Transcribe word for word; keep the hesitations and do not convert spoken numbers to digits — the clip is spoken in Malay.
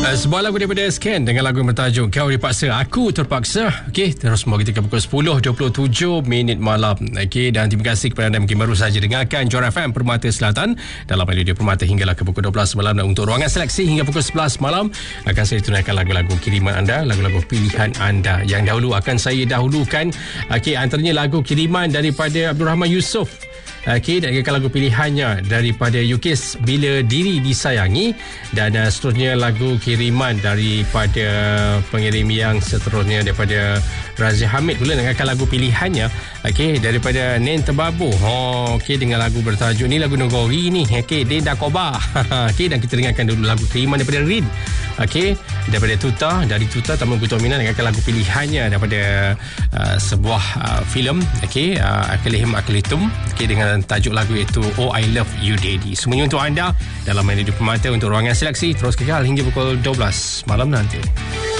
Uh, sebuah lagu daripada Scan dengan lagu yang bertajuk Kau Dipaksa Aku Terpaksa. Okey, terus semua kita ke pukul sepuluh dua puluh tujuh minit malam. Okey, dan terima kasih kepada anda mungkin baru saja dengarkan Johor F M Permata Selatan dalam Radio Permata hinggalah ke pukul dua belas malam, dan untuk ruangan seleksi hingga pukul sebelas malam akan saya tunaikan lagu-lagu kiriman anda, lagu-lagu pilihan anda. Yang dahulu akan saya dahulukan okey, antaranya lagu kiriman daripada Abdul Rahman Yusof. Okey, dan lagu pilihannya daripada Yukis Bila Diri Disayangi, dan uh, seterusnya lagu kiriman daripada pengirim yang seterusnya daripada Razia Hamid pula dengan lagu pilihannya okey daripada Nen Tebabu. Oh, okey, dengan lagu bertajuk ni lagu Nogori ni. Okey, dia dah kobar. Okey, dan kita dengarkan dulu lagu kiriman daripada Rin. Okey, daripada Tuta, dari Tuta Taman Kutu Aminah dengan lagu pilihannya daripada uh, sebuah uh, filem okey, uh, Akalihim Akalitum, okey, dengan tajuk lagu iaitu Oh I Love You Daddy. Semuanya untuk anda dalam Radio Permata untuk ruangan seleksi. Terus kekal hingga pukul dua belas malam nanti.